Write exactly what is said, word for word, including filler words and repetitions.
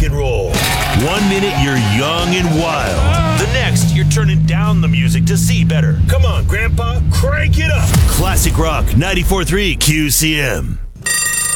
and roll. One minute you're young and wild. The next you're turning down the music to see better. Come on, Grandpa, crank it up. Classic Rock ninety-four point three Q C M.